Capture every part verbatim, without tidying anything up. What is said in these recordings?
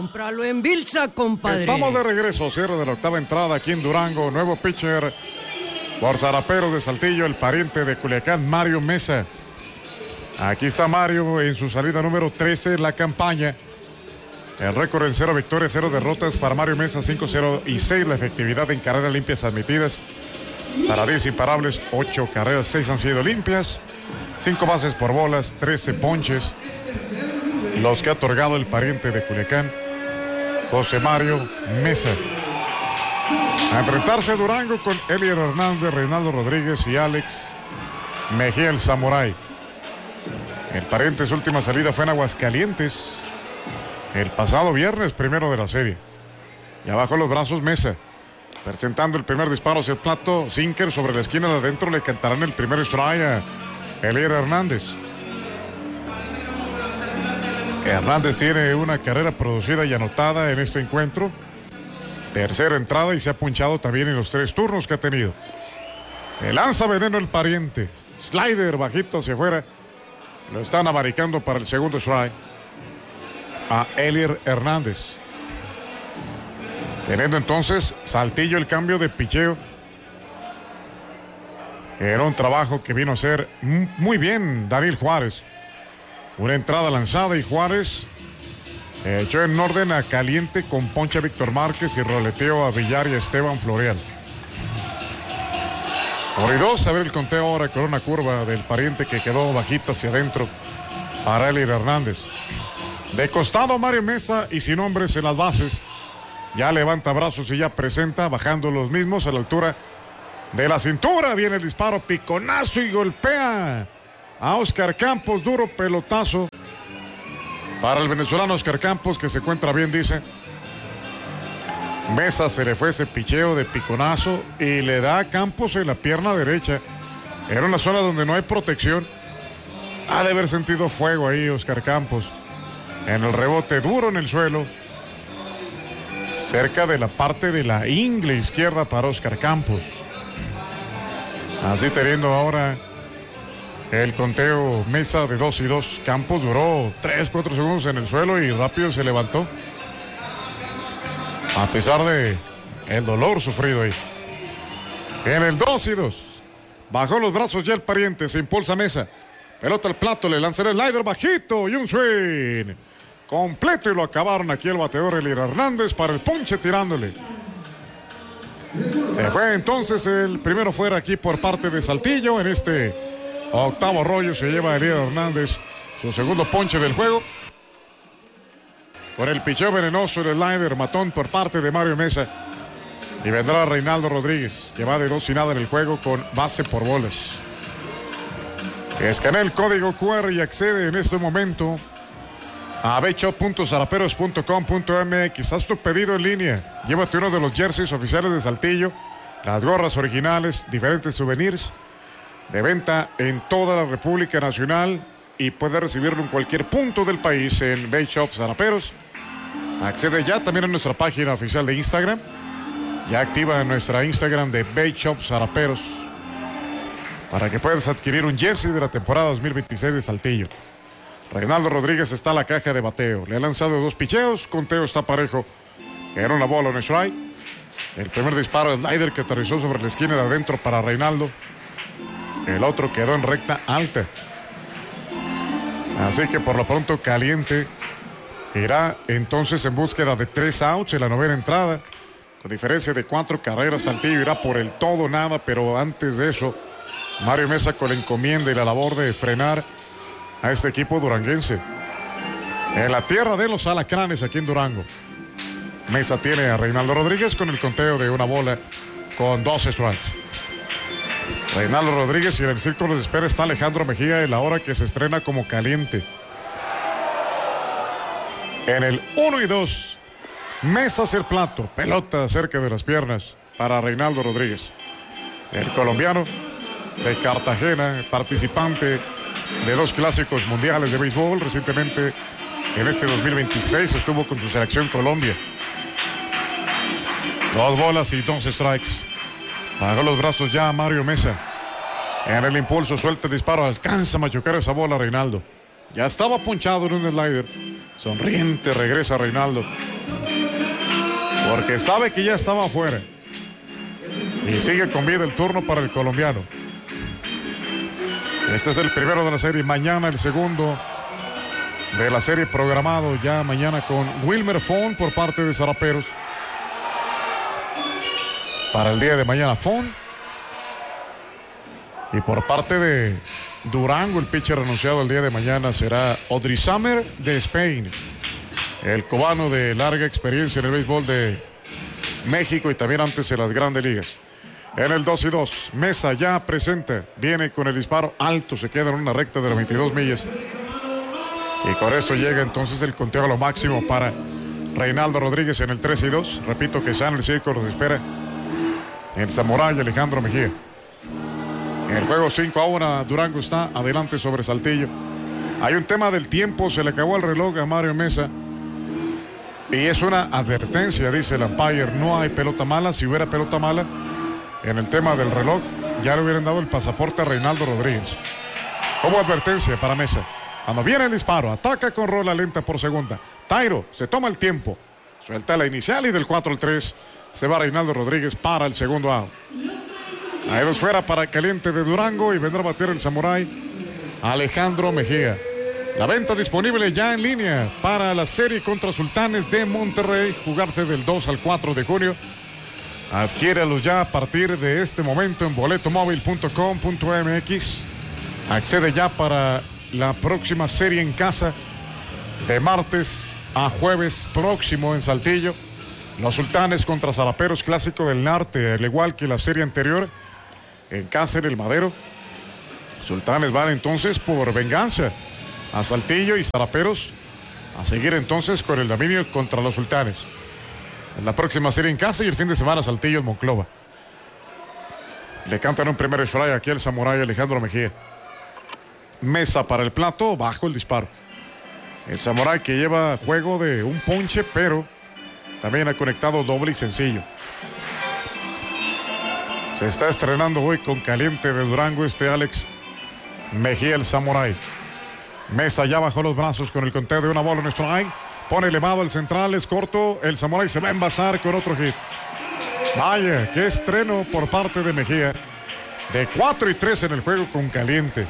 Cómpralo en Vilsa, compadre. Estamos de regreso, cierre de la octava entrada aquí en Durango. Nuevo pitcher por Zaraperos de Saltillo, el pariente de Culiacán, Mario Mesa. Aquí está Mario en su salida número trece en la campaña. El récord en cero victorias, cero derrotas para Mario Mesa, cinco cero y seis la efectividad en carreras limpias admitidas. Para diez imparables, ocho carreras, seis han sido limpias, cinco bases por bolas, trece ponches. Los que ha otorgado el pariente de Culiacán, José Mario Mesa. A enfrentarse a Durango con Elier Hernández, Reinaldo Rodríguez y Alex Mejía el Samurai. El pariente, su última salida fue en Aguascalientes el pasado viernes, primero de la serie. Y abajo los brazos Mesa, presentando el primer disparo hacia el plato. Sinker sobre la esquina de adentro, le cantarán el primer strike a Elier Hernández. Hernández tiene una carrera producida y anotada en este encuentro. Tercera entrada y se ha punchado también en los tres turnos que ha tenido. El lanza veneno el pariente. Slider bajito hacia afuera. Lo están abaricando para el segundo strike a Elier Hernández. Teniendo entonces Saltillo el cambio de picheo. Era un trabajo que vino a hacer muy bien Daniel Juárez. Una entrada lanzada y Juárez echó en orden a Caliente con ponche a Víctor Márquez y roleteo a Villar y Esteban Florial. Por y dos, a ver el conteo ahora con una curva del pariente que quedó bajita hacia adentro para Elier Hernández. De costado Mario Mesa y sin hombres en las bases. Ya levanta brazos y ya presenta, bajando los mismos a la altura de la cintura. Viene el disparo, piconazo y golpea a Oscar Campos, duro pelotazo para el venezolano Oscar Campos, que se encuentra bien, dice. Mesa se le fue ese picheo de piconazo y le da a Campos en la pierna derecha. Era una zona donde no hay protección. Ha de haber sentido fuego ahí Oscar Campos. En el rebote duro en el suelo, cerca de la parte de la ingle izquierda para Oscar Campos. Así teniendo ahora el conteo Mesa de dos y dos. Campos duró tres, cuatro segundos en el suelo y rápido se levantó. A pesar de el dolor sufrido ahí. En el dos y dos. Bajó los brazos ya el pariente, se impulsa Mesa. Pelota al plato, le lanza el slider bajito y un swing completo y lo acabaron aquí el bateador Elier Hernández para el ponche tirándole. Se fue entonces el primero fuera aquí por parte de Saltillo. En este octavo rollo se lleva Elier Hernández su segundo ponche del juego. Con el picheo venenoso, el slider matón por parte de Mario Mesa. Y vendrá Reinaldo Rodríguez, que va de dos y nada en el juego con base por bolas. Escanea el código Q R y accede en este momento a betshop punto zaraperos punto com punto m x. Haz tu pedido en línea. Llévate uno de los jerseys oficiales de Saltillo, las gorras originales, diferentes souvenirs de venta en toda la República Nacional y puedes recibirlo en cualquier punto del país en Betshop Zaraperos. Accede ya también a nuestra página oficial de Instagram. Ya activa nuestra Instagram de Betshop Zaraperos para que puedas adquirir un jersey de la temporada dos mil veintiséis de Saltillo. Reinaldo Rodríguez está a la caja de bateo. Le ha lanzado dos picheos. Conteo está parejo. Era una bola, un strike. El primer disparo, el slider que aterrizó sobre la esquina de adentro para Reinaldo. El otro quedó en recta alta. Así que por lo pronto Caliente irá entonces en búsqueda de tres outs en la novena entrada. Con diferencia de cuatro carreras, Saltillo irá por el todo nada. Pero antes de eso, Mario Mesa con la encomienda y la labor de frenar a este equipo duranguense. En la tierra de los alacranes aquí en Durango. Mesa tiene a Reinaldo Rodríguez con el conteo de una bola con doce strikes. Reinaldo Rodríguez y en el círculo de espera está Alejandro Mejía en la hora que se estrena como Caliente. En el uno y dos, Mesa hacia el plato, pelota cerca de las piernas para Reinaldo Rodríguez. El colombiano de Cartagena, participante de dos clásicos mundiales de béisbol. Recientemente, en este dos mil veintiséis, estuvo con su selección Colombia. Dos bolas y dos strikes. Bajó los brazos ya a Mario Mesa. En el impulso suelta el disparo. Alcanza a machucar esa bola Reinaldo. Ya estaba ponchado en un slider. Sonriente regresa Reinaldo. porque sabe que ya estaba afuera. Y sigue con vida el turno para el colombiano. Este es el primero de la serie. Mañana el segundo de la serie programado ya mañana con Wilmer Fon por parte de Zaraperos. Para el día de mañana Fon. Y por parte de Durango, el pitcher anunciado el día de mañana será Audrey Summer de Spain. El cubano de larga experiencia en el béisbol de México y también antes en las grandes ligas. En el dos y dos, Mesa ya presenta, viene con el disparo alto, se queda en una recta de las veintidós millas. Y con esto llega entonces el conteo a lo máximo para Reinaldo Rodríguez en el tres y dos. Repito que ya en el círculo se espera el Samurai Alejandro Mejía. En el juego cinco a uno, Durango está adelante sobre Saltillo. Hay un tema del tiempo, se le acabó el reloj a Mario Mesa. Y es una advertencia, dice el umpire, no hay pelota mala. Si hubiera pelota mala, en el tema del reloj, ya le hubieran dado el pasaporte a Reinaldo Rodríguez. Como advertencia para Mesa. Cuando viene el disparo, ataca con rola lenta por segunda. Tairo se toma el tiempo, suelta la inicial y del cuatro al tres se va Reinaldo Rodríguez para el segundo out. Hay dos fuera para Caliente de Durango y vendrá a bater el Samurai Alejandro Mejía. La venta disponible ya en línea para la serie contra Sultanes de Monterrey, jugarse del dos al cuatro de junio. Adquiéralos ya a partir de este momento en boleto móvil punto com punto m x. Accede ya para la próxima serie en casa de martes a jueves próximo en Saltillo. Los Sultanes contra Zaraperos, clásico del norte, al igual que la serie anterior en casa en el Madero. Sultanes van entonces por venganza a Saltillo y Zaraperos a seguir entonces con el dominio contra los Sultanes. En la próxima serie en casa y el fin de semana Saltillo en Monclova. Le cantan un primer spray aquí el Samurai Alejandro Mejía. Mesa para el plato, bajo el disparo. El Samurai que lleva juego de un ponche, pero también ha conectado doble y sencillo. Se está estrenando hoy con Caliente de Durango este Alex Mejía, el Samurai. Mesa ya bajó los brazos con el conteo de una bola en strike. Pone elevado el central, es corto. El Samurai se va a envasar con otro hit. Vaya, qué estreno por parte de Mejía. De cuatro y tres en el juego con Caliente.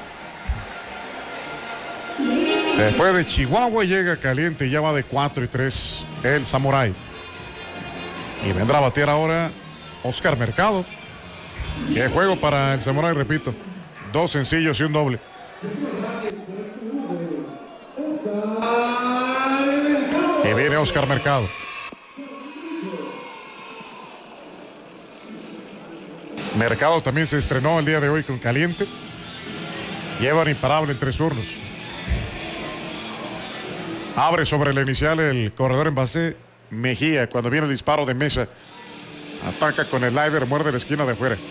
Se fue de Chihuahua y llega Caliente y ya va de cuatro y tres el Samurai. Y vendrá a batear ahora Oscar Mercado. Qué juego para el Samurai, repito. Dos sencillos y un doble. Y viene Oscar Mercado. Mercado también se estrenó el día de hoy con Caliente. Llevan imparable en tres turnos. Abre sobre la inicial el corredor en base Mejía. Cuando viene el disparo de Mesa, ataca con el slider, muerde la esquina de afuera.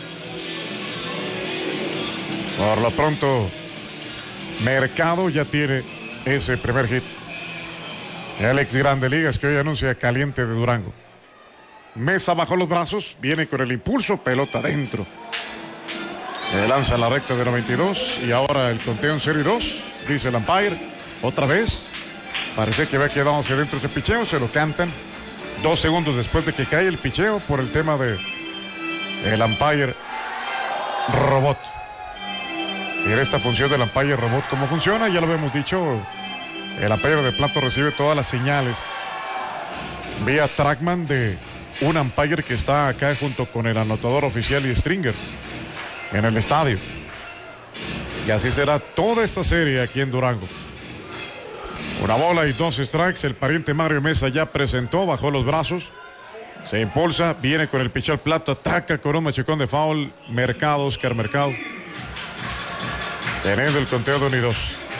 Por lo pronto, Mercado ya tiene ese primer hit. El ex Grande Ligas que hoy anuncia Caliente de Durango. Mesa bajo los brazos, viene con el impulso, pelota adentro. Le lanza la recta de noventa y dos y ahora el conteo en cero y dos, dice el umpire. Otra vez, parece que había quedado hacia adentro ese picheo, se lo cantan dos segundos después de que cae el picheo por el tema de el umpire robot. Y en esta función del umpire robot, ¿cómo funciona? Ya lo habíamos dicho, el umpire de plato recibe todas las señales vía trackman de un umpire que está acá junto con el anotador oficial y Stringer en el estadio. Y así será toda esta serie aquí en Durango. Una bola y dos strikes. El pariente Mario Mesa ya presentó, bajó los brazos, se impulsa, viene con el pitcher plato, ataca con un machucón de foul. Mercado, Oscar Mercado, teniendo el conteo de uno y dos.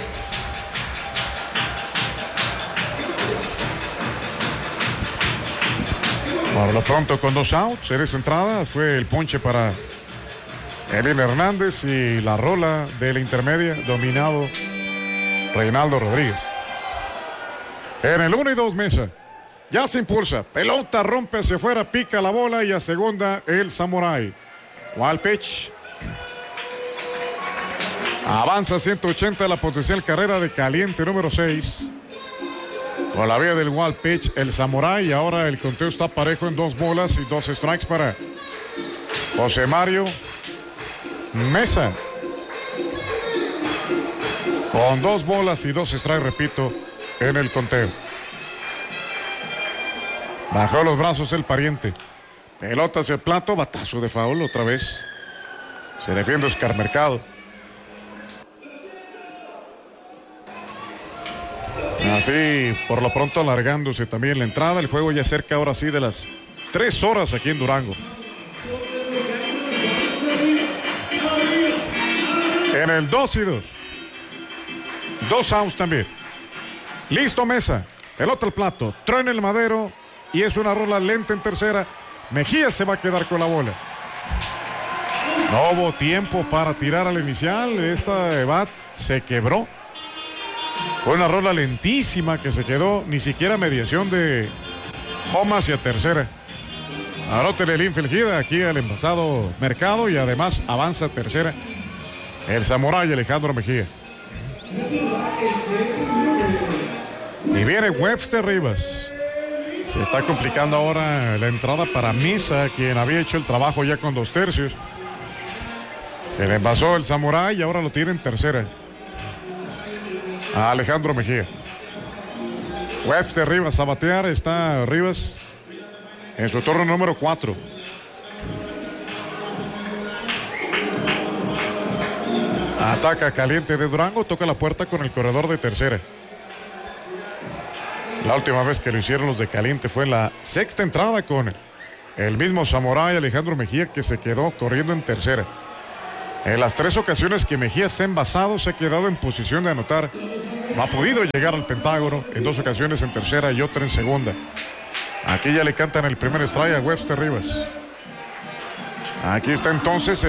Por lo pronto con dos outs en esta entrada fue el ponche para Elín Hernández y la rola de la intermedia dominado Reinaldo Rodríguez. En el uno y dos Mesa ya se impulsa, pelota rompe hacia afuera, pica la bola y a segunda el Samurai. Wild pitch. Avanza ciento ochenta la potencial carrera de Caliente número seis. Con la vía del wild pitch, el Samurai, y ahora el conteo está parejo en dos bolas y dos strikes para José Mario Mesa. Con dos bolas y dos strikes, repito, en el conteo. Bajó los brazos el pariente. Pelota hacia el plato, batazo de foul otra vez. Se defiende Oscar Mercado. Así, por lo pronto alargándose también la entrada. El juego ya cerca ahora sí de las tres horas aquí en Durango. En el dos y dos. Dos outs también. Listo Mesa. Pelota al plato. Truena el madero. Y es una rola lenta en tercera. Mejía se va a quedar con la bola. No hubo tiempo para tirar al inicial. Esta bat se quebró. Fue una rola lentísima que se quedó. Ni siquiera mediación de home hacia tercera. Anótele el infield gira aquí al envasado Mercado. Y además avanza a tercera el Samurai Alejandro Mejía. Y viene Webster Rivas. Se está complicando ahora la entrada para Mesa, quien había hecho el trabajo ya con dos tercios. Se le envasó el Samurai y ahora lo tiene en tercera a Alejandro Mejía. Webster Rivas a batear. Está Rivas en su turno número cuatro. Ataca caliente de Durango. Toca la puerta con el corredor de tercera. La última vez que lo hicieron los de caliente fue en la sexta entrada con el mismo Samurai Alejandro Mejía, que se quedó corriendo en tercera. En las tres ocasiones que Mejía se ha envasado, se ha quedado en posición de anotar. No ha podido llegar al Pentágono. En dos ocasiones en tercera y otra en segunda. Aquí ya le cantan el primer strike a Webster Rivas. Aquí está entonces